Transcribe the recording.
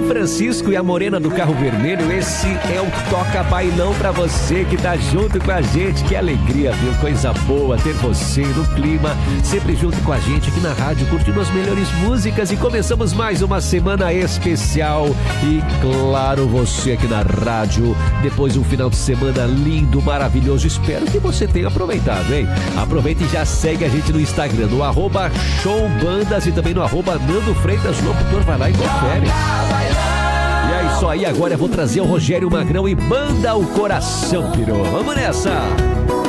Francisco e a Morena do Carro Vermelho. Esse é o Toca Bailão pra você que tá junto com a gente. Que alegria, viu? Coisa boa ter você no clima, sempre junto com a gente aqui na rádio, curtindo as melhores músicas. E começamos mais uma semana especial. E claro, você aqui na rádio, depois de um final de semana lindo, maravilhoso. Espero que você tenha aproveitado, hein? Aproveita e já segue a gente no Instagram, no @showbandas e também no @Nando Freitas Locutor. Vai lá e confere. E é isso aí, agora eu vou trazer o Rogério Magrão e Banda o Coração Pirou. Vamos nessa!